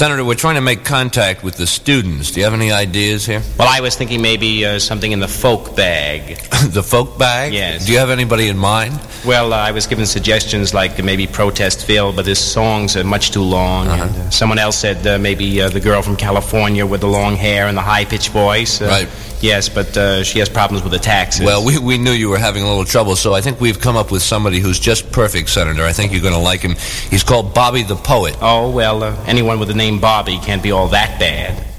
Senator, we're trying to make contact with the students. Do you have any ideas here? Well, I was thinking maybe something in the folk bag. The folk bag? Yes. Do you have anybody in mind? Well, I was given suggestions like maybe Protest Phil, but his songs are much too long. And, someone else said maybe the girl from California with the long hair and the high-pitched voice. Right. Yes, but she has problems with the taxes. Well, we knew you were having a little trouble, so I think we've come up with somebody who's just perfect, Senator. I think you're going to like him. He's called Bobby the Poet. Oh, well, anyone with the name Bobby can't be all that bad.